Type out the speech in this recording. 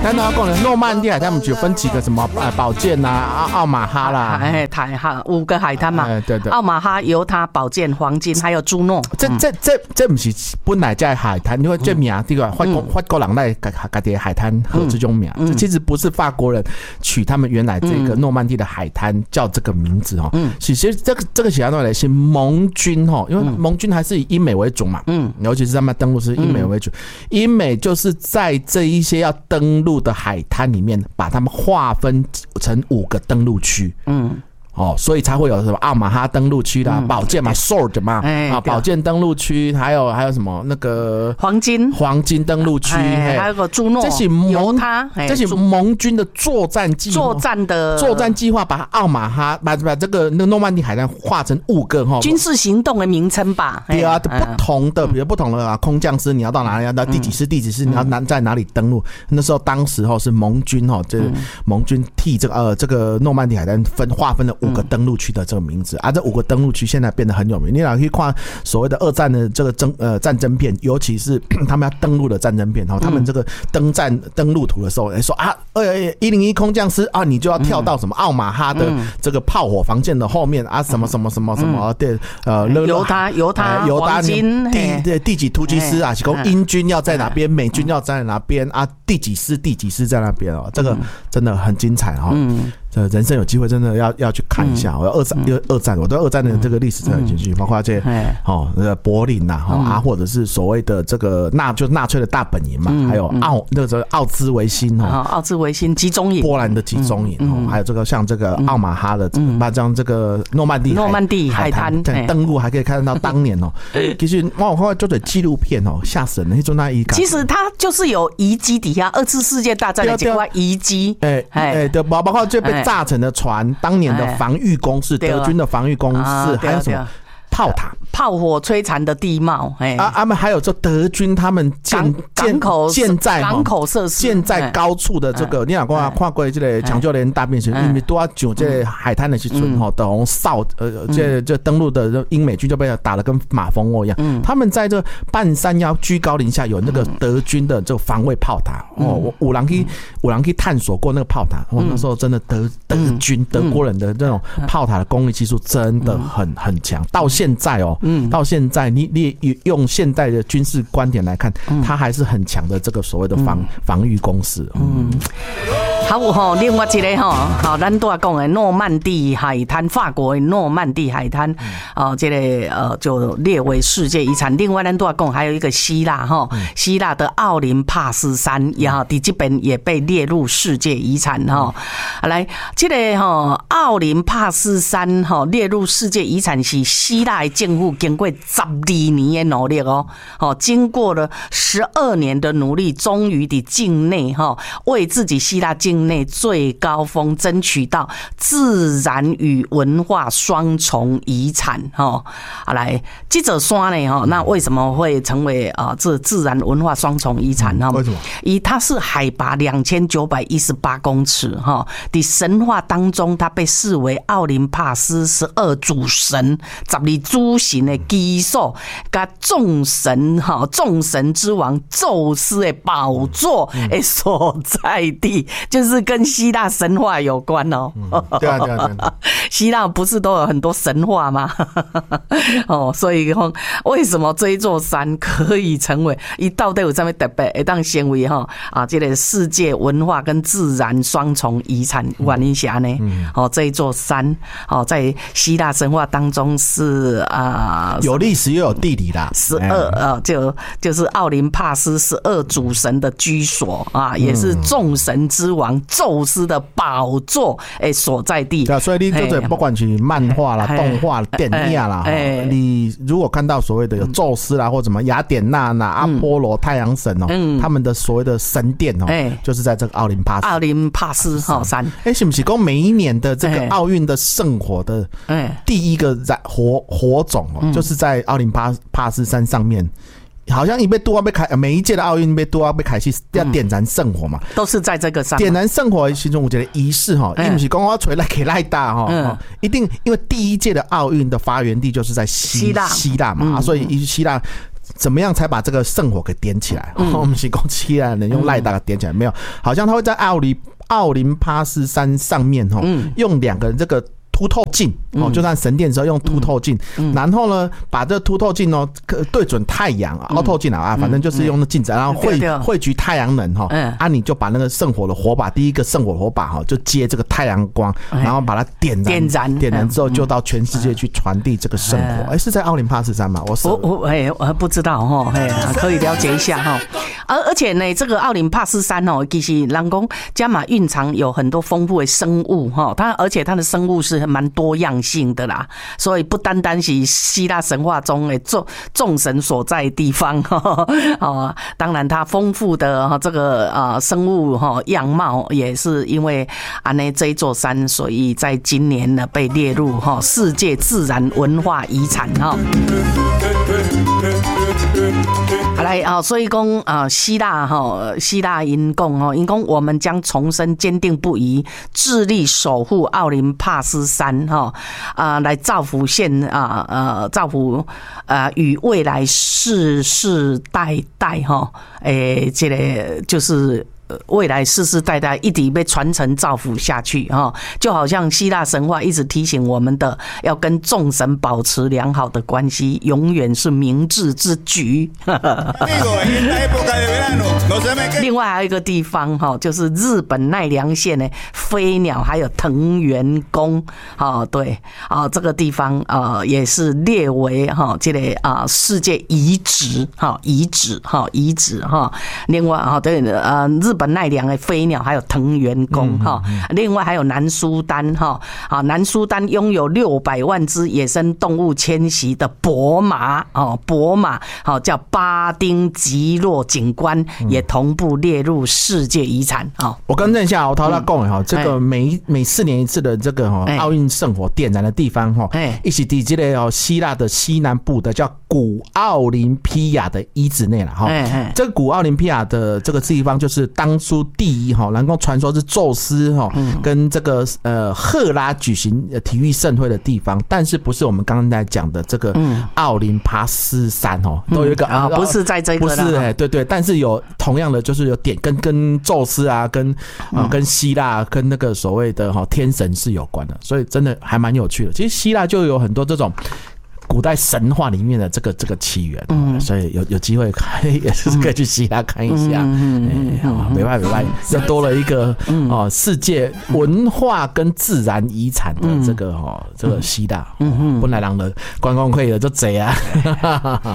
刚才讲的诺曼底海滩，我们就分几个什么宝剑啊、奥马哈啦， 台哈5个海滩嘛， 对对， 奥马哈、犹他、宝剑、黄金，还有朱诺。 这不是本来在海滩，因为这名这个法国人来家己海滩和这种名，其实不是法国人取他们原来这个诺曼底的海滩叫这个名字哦。其实这个其他东西是盟军哦，因为盟军还是以英美为主嘛，尤其是他们登陆是英美为主，英美就是在这一些要登陆的海滩里面，把他们划分成5个登陆区。所以才会有什么奥马哈登陆区啦，宝剑嘛 ，sword 嘛，宝剑登陆区，还有什么那个黄金登陆区， 还有个朱诺， 这是盟军的作战计划，作战计划把奥马哈把这个诺曼底海滩划成5个军事行动的名称吧。 对啊，不同的，比如不同的空降师，你要到哪里？要到第几师？你要在哪里登陆？那时候当时是盟军这盟军替这个诺曼底海滩划分了5个登陆区的这个名字啊，这5个登陆区现在变得很有名。你可以看所谓的2战的这个战争片，尤其是他们要登陆的战争片，他们这个登陆途的时候，说啊，101空降师啊，你就要跳到什么奥马哈的这个炮火防线的后面啊，什么对， 犹他黄金第几突击师啊，是讲英军要在哪边，美军要在哪边啊，第几师在那边哦，这个真的很精彩哦。人生有机会真的要去看一下。二战，我对2战的这个历史真的很兴趣，包括这柏林呐，或者是所谓的这个纳粹的大本营嘛，还有奥兹维辛集中营， 波兰的集中营，还有这个像这个奥马哈的，像这个诺曼底海滩登陆，还可以看到当年其实我看做的纪录片吓死人了，那一其实它就是有遗迹底下2次世界大战的这块遗迹， 对，包括这被炸成的船，当年的防御工事，德军的防御工事，还有什么炮塔、 炮火摧残的地貌， 他们还有这德军他们建口设施建在高处的这个，你若看过这个抢救连大变形，因为都要上这海滩的时阵等扫这登陆的英美军就被打得跟马蜂窝一样。他们在这半山腰居高临下有那个德军的这个防卫炮塔有人去探索过那个炮塔，那时候真的德国人的这种炮塔的工艺技术真的很强，到现在你用现代的军事观点来看，它还是很强的这个所谓的防御工事。 好另外一个好，咱都要讲的诺曼底海滩，法国的诺曼底海滩，这个就列为世界遗产。另外咱都要讲还有一个希腊希腊的奥林帕斯山也在这边也被列入世界遗产来，这个奥林帕斯山列入世界遗产是希腊的政府经过12年的努力经过了12年的努力，终于在境内为自己希腊境内最高峰争取到自然与文化双重遗产来，这座山呢那为什么会成为这自然文化双重遗产呢？ 为什么？ 它是海拔2918公尺在神话当中，它被视为奥林帕斯12主神12主神的基础，跟众神之王宙斯的宝座的所在地，就是跟希腊神话有关对啊， 希腊不是都有很多神话吗？所以为什么这一座山可以成为它到底有什么特别会当成为这个世界文化跟自然双重遗产？原因是这样呢？这一座山在希腊神话当中是有历史又有地理啦就是奥林帕斯12主神的居所也是众神之王宙斯的宝座所在地。 对啊，所以你就是不管是漫画啦、动画、电影啦，你如果看到所谓的有宙斯啦，或者什么雅典娜啦、阿波罗太阳神他们的所谓的神殿就是在这个奥林帕斯山。是不是说每一年的这个奥运的圣火的第一个火种就是在奥林帕斯山上面？好像每一届的奥运被都要被开始要点燃圣火嘛， 都是在这个上点燃圣火的其中我觉得仪式也不是说我吹来给来大一定因为第一届的奥运的发源地就是在希腊嘛，所以希腊怎么样才把这个圣火给点起来？我们是讲希腊人用赖达点起来，没有，好像他会在奥林帕斯山上面用2个这个凸透镜就像神殿的时候用凸透镜，然后呢把这凸透镜对准太阳凹透镜反正就是用那镜子，然后汇聚太阳能你就把那个圣火的火把，第一个圣火的火把就接这个太阳光，然后把它点燃之后，就到全世界去传递这个圣火。是在奥林帕斯山吗？ 我不知道可以了解一下而且呢，这个奥林帕斯山其实人讲加马蕴藏有很多丰富的生物而且它的生物是蛮多样性的啦，所以不单单是希腊神话中的众神所在的地方当然它丰富的这个生物样貌也是因为这一座山，所以在今年呢被列入世界自然文化遗产好来所以讲希腊因讲我们将重申坚定不移致力守护奥林帕斯山来造福造福与未来世代这个就是未来世世代代一直被传承造福下去就好像希腊神话一直提醒我们的，要跟众神保持良好的关系，永远是明智之举。另外还有一个地方就是日本奈良县的飞鸟还有藤原宫对这个地方也是列为这个世界遗址另外对日本奈良的飞鸟还有藤原宫另外还有南苏丹南苏丹拥有600万只野生动物迁徙的博马叫巴丁吉洛景观也同步列入世界遗产我更正一下他讲这个每4年一次的这个奥运圣火点燃的地方一起在这个希腊的西南部的叫古奥林匹亚的遗址内了这个古奥林匹亚的这个地方就是当初第一然后传说是宙斯跟这个赫拉举行体育盛会的地方，但是不是我们刚刚在讲的这个奥林帕斯山都有一个不是在这个不是对，但是有同样的就是有点跟宙斯跟希腊跟那个所谓的天神是有关的，所以真的还蛮有趣的。其实希腊就有很多这种古代神话里面的这个起源所以有机会也是可以去希腊看一下没办法又多了一个世界文化跟自然遗产的这个希腊本来人的观光客就多啊